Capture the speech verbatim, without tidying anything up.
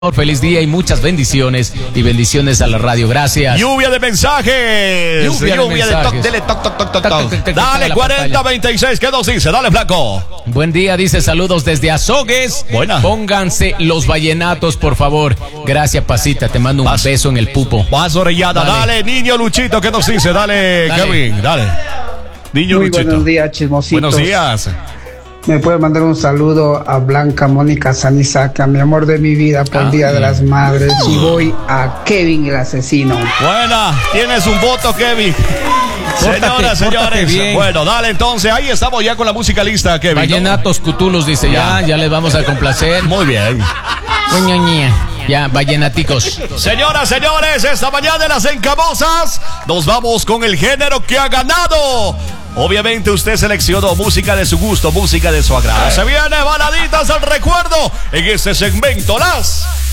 Feliz día y muchas bendiciones y bendiciones a la radio. Gracias. Lluvia de mensajes. Lluvia, Lluvia de, de toc, mensajes. dele toc, toc, toc, toc, Toc, toc. toc, toc, toc, Dale, toc, cuarenta veintiséis. ¿Qué nos dice? Dale, flaco. Buen día, dice saludos desde Azogues. Buena. Pónganse los vallenatos, por favor. Gracias, Pasita. Te mando un Vas. beso en el pupo. Vas, orellada. Dale. Dale. niño Luchito. ¿Qué nos dice? Dale, Dale. Kevin. Dale. Niño Muy Luchito. buenos días, chismositos. Buenos días. Me puede mandar un saludo a Blanca Mónica Sanisaca, mi amor de mi vida, por Ah, el Día de bien. las Madres. Y voy a Kevin el asesino. Buena. Tienes un voto, Kevin. Señoras, pórtate señores. bien. Bueno, dale entonces. Ahí estamos ya con la música lista, Kevin. Vallenatos Cutulus, dice ya. Ya les vamos a complacer. Muy bien. Ñoñoña. Ya, vallenaticos. Señoras, señores, esta mañana en las Encabosas nos vamos con el género que ha ganado. Obviamente usted seleccionó música de su gusto, música de su agrado. Se viene baladitas al recuerdo en este segmento, las